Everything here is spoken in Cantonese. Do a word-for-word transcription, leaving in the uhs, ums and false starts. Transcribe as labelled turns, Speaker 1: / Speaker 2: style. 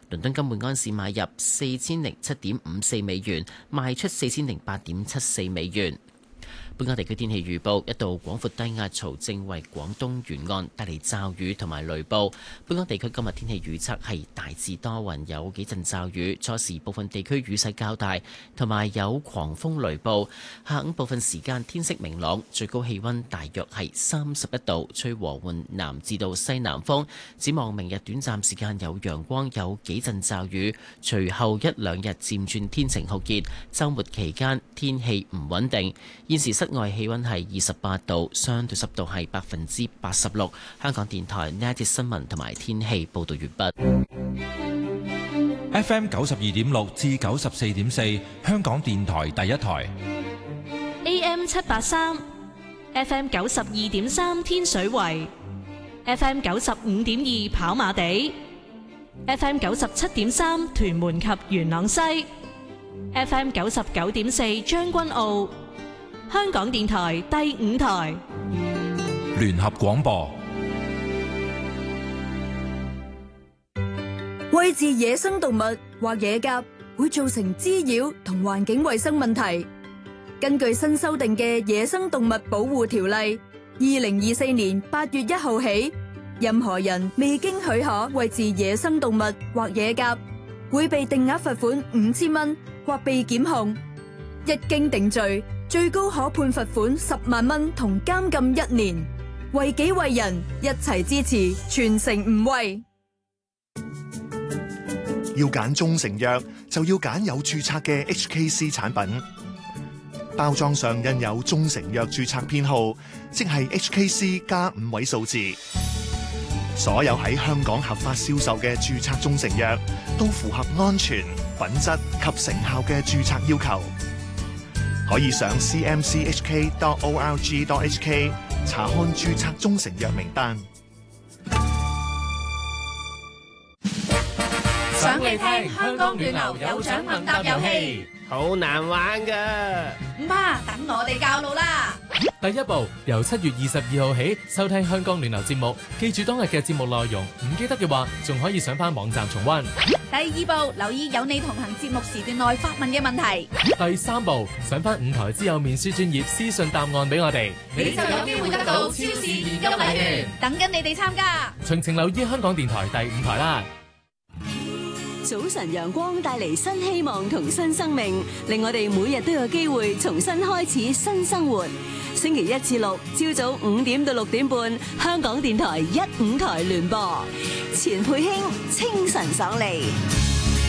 Speaker 1: 倫敦金每安士買入四千零七點五四美元，賣出四千零八點七四美元。本港地區天氣預報，一道廣闊低壓槽正為廣東沿岸帶嚟驟雨同埋雷暴。本港地區今日天氣預測係大致多雲，有幾陣驟雨，初時部分地區雨勢較大，同埋有狂風雷暴。下午部分時間天色明朗，最高氣溫大約係三十一度，吹和緩南至到西南風。展望明日短暫時間有陽光，有幾陣驟雨，隨後一兩日漸轉天晴酷熱。週末期間天氣唔穩定。現時室外氣溫係二十八度，相對濕度係百分之八十六。香港電台呢一節新聞同埋天氣報道完畢。
Speaker 2: F M 九十二點六至九十四點四，香港電台第一台。
Speaker 3: A M 七八三，F M 九十二點三天水圍，F M 九十五點二跑馬地，F M 九十七點三屯門及元朗西，F M 九十九點四將軍澳。香港電台第五台
Speaker 2: 聯合廣播。
Speaker 4: 餵飼野生動物或野鴿會造成滋擾同環境衛生問題。根據新修訂嘅《野生動物保護條例》，二零二四年八月一號起，任何人未經許可餵飼野生動物或野鴿，會被定額罰款五千蚊或被檢控。一經定罪，最高可判罰款十萬蚊同監禁一年。為己為人，一齊支持，全城唔餵。
Speaker 5: 要揀中成藥，就要揀有註冊嘅 H K C 產品。包裝上印有中成藥註冊編號，即係 H K C 加五位數字。所有喺香港合法銷售嘅註冊中成藥，都符合安全、品質及成效嘅註冊要求。可以上 c m c h k dot org dot h k 查看註冊中成藥名單。
Speaker 6: 想嚟聽香港暖流有獎問答遊戲，
Speaker 7: 好難玩噶。
Speaker 6: 唔怕，等我哋教路啦。
Speaker 8: 第一步，由七月二十二號起收聽香港暖流節目，記住當日嘅節目內容，唔記得嘅話，仲可以上翻網站重溫。
Speaker 6: 第二步，留意有你同行節目時段內發問嘅問題。
Speaker 8: 第三步，上翻五台之友面書專頁私信答案俾我哋，
Speaker 6: 你就有機會得到超市現金禮券，等緊你哋參加。
Speaker 8: 詳情留意香港電台第五台啦。
Speaker 9: 早晨陽光帶嚟新希望同新生命，令我哋每日都有機會重新開始新生活。星期一至六朝早五點到六點半，香港電台一五台聯播，錢佩卿清晨爽利。